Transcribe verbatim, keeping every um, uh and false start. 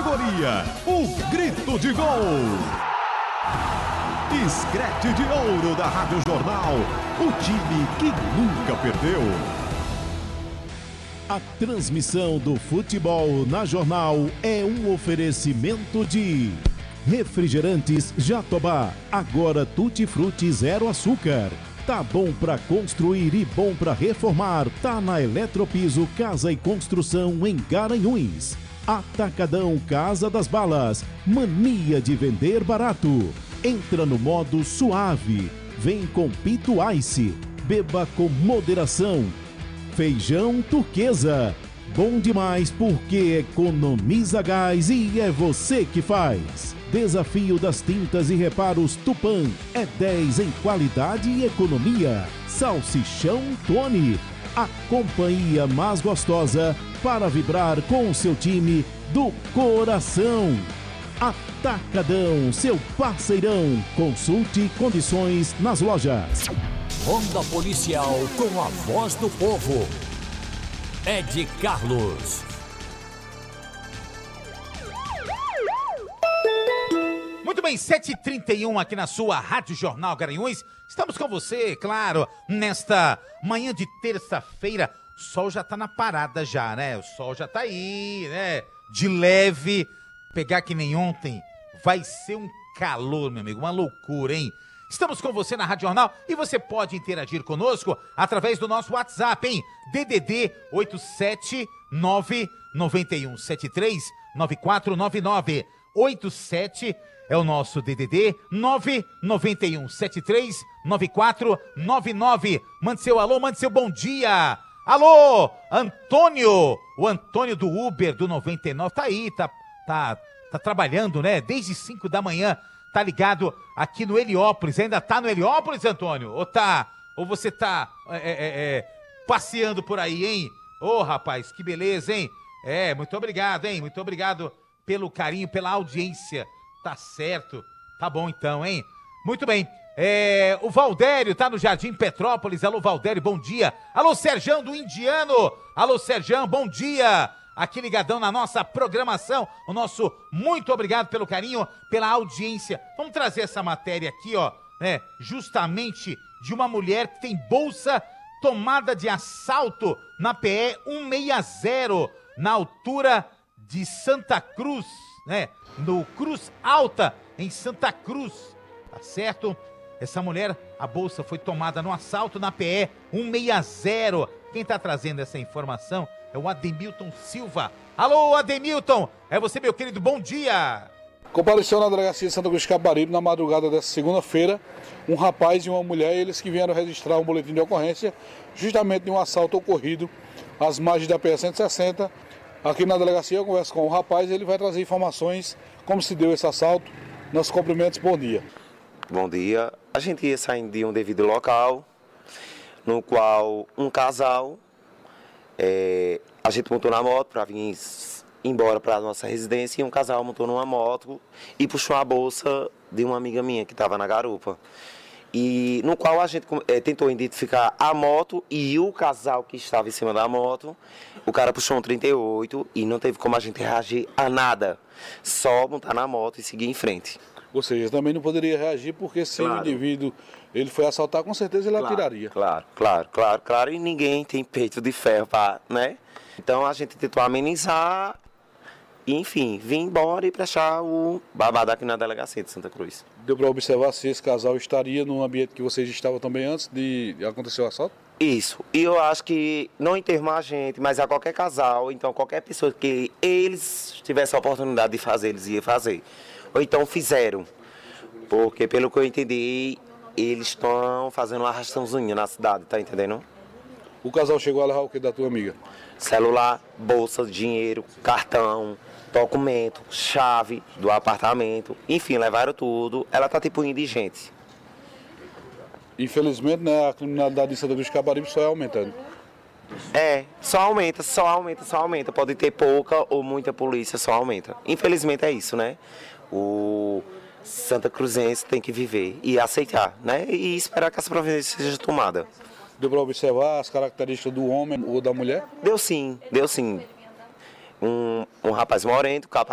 categoria, o Grito de Gol. Escrete de ouro da Rádio Jornal, o time que nunca perdeu. A transmissão do futebol na Jornal é um oferecimento de Refrigerantes Jatobá, agora Tutti Frutti zero açúcar. Tá bom pra construir e bom pra reformar, tá na Eletropiso Casa e Construção em Garanhuns. Atacadão Casa das Balas, mania de vender barato. Entra no modo suave, vem com Pito Ice, beba com moderação. Feijão Turquesa, bom demais porque economiza gás e é você que faz. Desafio das tintas e reparos Tupã, é dez em qualidade e economia. Salsichão Tony, a companhia mais gostosa para vibrar com o seu time do coração. Atacadão, seu parceirão. Consulte condições nas lojas. Ronda Policial com a voz do povo. Ed Carlos. Muito bem, sete e trinta e um aqui na sua Rádio Jornal Garanhuns. Estamos com você, claro, nesta manhã de terça-feira. O sol já tá na parada já, né? O sol já tá aí, né? De leve. Pegar que nem ontem, vai ser um calor, meu amigo, uma loucura, hein? Estamos com você na Rádio Jornal e você pode interagir conosco através do nosso WhatsApp, hein? D D D oito sete nove nove um sete três nove quatro nove nove. oito sete é o nosso D D D nove nove um sete três nove quatro nove nove. Mande seu alô, mande seu bom dia. Alô, Antônio, o Antônio do Uber do noventa e nove, tá aí, tá... Tá, tá trabalhando, né? Desde cinco da manhã, tá ligado aqui no Heliópolis. Ainda tá no Heliópolis, Antônio? Ou tá, ou você tá é, é, é, passeando por aí, hein? Ô, oh, rapaz, que beleza, hein? É, muito obrigado, hein? Muito obrigado pelo carinho, pela audiência. Tá certo. Tá bom então, hein? Muito bem. É, o Valdério tá no Jardim Petrópolis. Alô, Valdério, bom dia. Alô, Serjão do Indiano. Alô, Serjão, bom dia. Aqui ligadão na nossa programação, o nosso muito obrigado pelo carinho, pela audiência. Vamos trazer essa matéria aqui, ó, né, justamente de uma mulher que tem bolsa tomada de assalto na P E cento e sessenta, na altura de Santa Cruz, né, no Cruz Alta, em Santa Cruz, tá certo? Essa mulher, a bolsa foi tomada no assalto na P E cento e sessenta. Quem tá trazendo essa informação é o Ademilton Silva. Alô, Ademilton! É você, meu querido, bom dia! Compareceu na delegacia de Santa Cruz de Capibaribe na madrugada dessa segunda-feira um rapaz e uma mulher, eles que vieram registrar um boletim de ocorrência justamente de um assalto ocorrido às margens da P E cento e sessenta. Aqui na delegacia eu converso com o rapaz e ele vai trazer informações como se deu esse assalto. Nossos cumprimentos, bom dia. Bom dia. A gente ia saindo de um devido local, no qual um casal... É, a gente montou na moto para vir embora para a nossa residência e um casal montou numa moto e puxou a bolsa de uma amiga minha que estava na garupa. E no qual a gente é, tentou identificar a moto e o casal que estava em cima da moto. O cara puxou um trinta e oito e não teve como a gente reagir a nada, só montar na moto e seguir em frente. Ou seja, também não poderia reagir porque se claro. O indivíduo ele foi assaltar, com certeza ele claro, atiraria. Claro, claro, claro, claro. E ninguém tem peito de ferro, pra, né? Então a gente tentou amenizar e, enfim, vir embora e prestar o babado aqui na delegacia de Santa Cruz. Deu para observar se esse casal estaria no ambiente que vocês estavam também antes de acontecer o assalto? Isso. E eu acho que, não em termos a gente, mas a qualquer casal, então qualquer pessoa que eles tivessem a oportunidade de fazer, eles iam fazer. Ou então fizeram, porque pelo que eu entendi, eles estão fazendo uma arrastãozinha na cidade, tá entendendo? O casal chegou a levar o que da tua amiga? Celular, bolsa, dinheiro, cartão, documento, chave do apartamento, enfim, levaram tudo. Ela tá tipo indigente. Infelizmente, né, a criminalidade em Santa Cruz de Capibaribe só é aumentando. É, só aumenta, só aumenta, só aumenta. Pode ter pouca ou muita polícia, só aumenta. Infelizmente é isso, né? O Santa Cruzense tem que viver e aceitar, né? E esperar que essa providência seja tomada. Deu para observar as características do homem ou da mulher? Deu sim, deu sim. Um, um rapaz moreno, capa